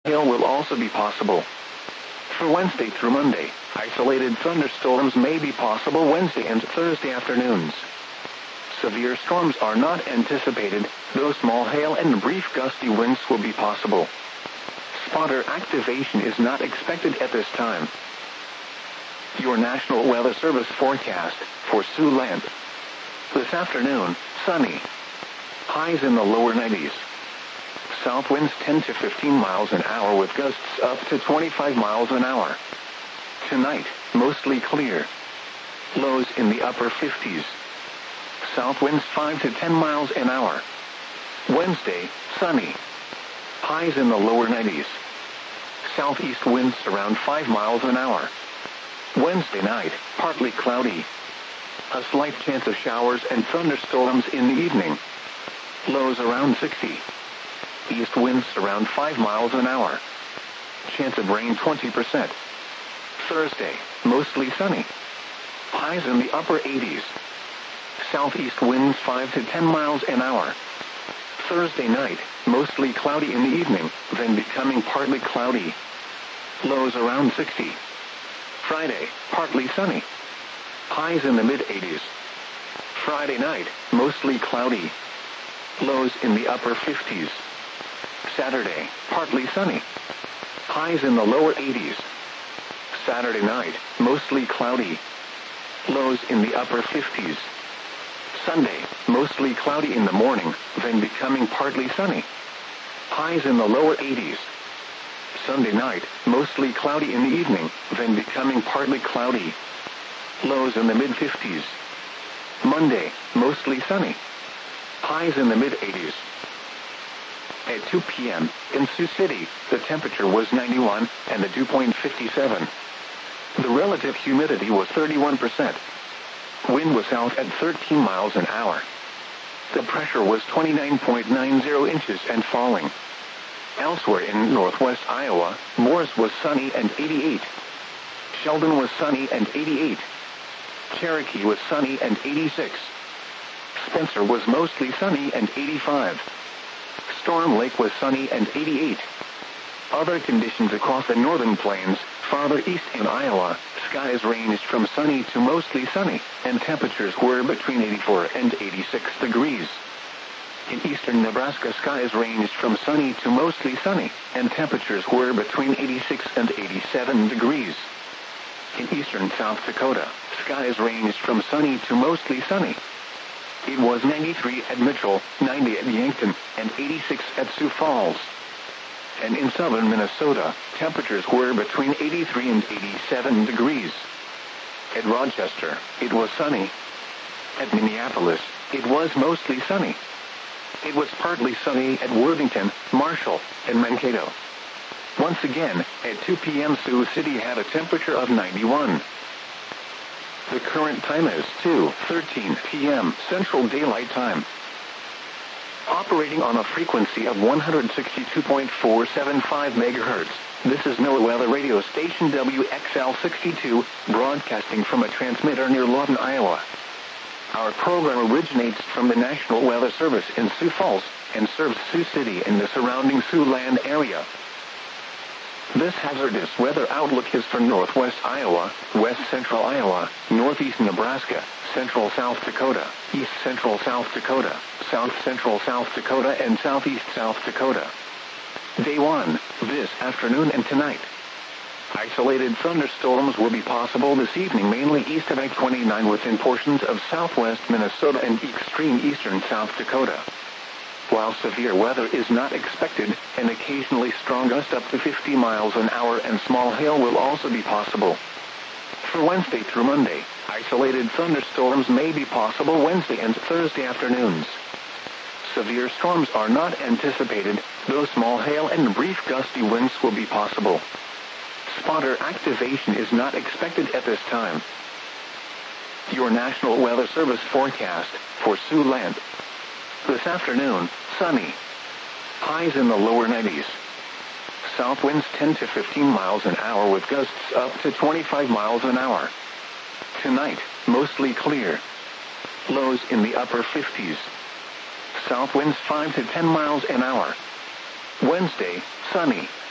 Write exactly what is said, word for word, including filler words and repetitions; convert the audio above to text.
hail will also be possible. For Wednesday through Monday, isolated thunderstorms may be possible Wednesday and Thursday afternoons. Severe storms are not anticipated, though small hail and brief gusty winds will be possible. Spotter activation is not expected at this time. Your National Weather Service forecast for Siouxland. This afternoon, sunny. Highs in the lower nineties. South winds ten to fifteen miles an hour with gusts up to twenty-five miles an hour. Tonight, mostly clear. Lows in the upper fifties. South winds five to ten miles an hour. Wednesday, sunny. Highs in the lower nineties. Southeast winds around five miles an hour. Wednesday night, partly cloudy. A slight chance of showers and thunderstorms in the evening. Lows around sixty. East winds around five miles an hour. Chance of rain twenty percent. Thursday, mostly sunny. Highs in the upper eighties. Southeast winds five to ten miles an hour. Thursday night, mostly cloudy in the evening, then becoming partly cloudy. Lows around sixty. Friday, partly sunny. Highs in the mid-eighties. Friday night, mostly cloudy. Lows in the upper fifties. Saturday, partly sunny. Highs in the lower eighties. Saturday night, mostly cloudy. Lows in the upper fifties. Sunday, mostly cloudy in the morning, then becoming partly sunny. Highs in the lower eighties. Sunday night, mostly cloudy in the evening, then becoming partly cloudy. Lows in the mid-fifties. Monday, mostly sunny. Highs in the mid-eighties. At two p.m., in Sioux City, the temperature was ninety-one, and the dew point fifty-seven. The relative humidity was thirty-one percent. Wind was south at thirteen miles an hour. The pressure was twenty-nine point nine zero inches and falling. Elsewhere in northwest Iowa, Morris was sunny and eighty-eight. Sheldon was sunny and eighty-eight. Cherokee was sunny and eighty-six. Spencer was mostly sunny and eighty-five. Storm Lake was sunny and eighty-eight. Other conditions across the northern plains, farther east in Iowa, skies ranged from sunny to mostly sunny, and temperatures were between eighty-four and eighty-six degrees. In eastern Nebraska, skies ranged from sunny to mostly sunny, and temperatures were between eighty-six and eighty-seven degrees. In eastern South Dakota, skies ranged from sunny to mostly sunny. It was ninety-three at Mitchell, ninety at Yankton, and eighty-six at Sioux Falls. And in southern Minnesota, temperatures were between eighty-three and eighty-seven degrees. At Rochester, it was sunny. At Minneapolis, it was mostly sunny. It was partly sunny at Worthington, Marshall, and Mankato. Once again, at two p.m. Sioux City had a temperature of ninety-one. The current time is two thirteen p.m. Central Daylight Time. Operating on a frequency of one hundred sixty-two point four seven five megahertz, this is NOAA Weather Radio Station W X L sixty-two, broadcasting from a transmitter near Lawton, Iowa. Our program originates from the National Weather Service in Sioux Falls and serves Sioux City and the surrounding Siouxland area. This hazardous weather outlook is for northwest Iowa, west central Iowa, northeast Nebraska, central South Dakota, east central South Dakota, south central South Dakota, and southeast South Dakota. Day one, this afternoon and tonight. Isolated thunderstorms will be possible this evening mainly east of I twenty-nine within portions of southwest Minnesota and extreme eastern South Dakota. While severe weather is not expected, an occasionally strong gust up to fifty miles an hour and small hail will also be possible. For Wednesday through Monday, isolated thunderstorms may be possible Wednesday and Thursday afternoons. Severe storms are not anticipated, though small hail and brief gusty winds will be possible. Spotter activation is not expected at this time. Your National Weather Service forecast for Siouxland. This afternoon, sunny. Highs in the lower nineties. South winds ten to fifteen miles an hour with gusts up to twenty-five miles an hour. Tonight, mostly clear. Lows in the upper fifties. South winds five to ten miles an hour. Wednesday, sunny.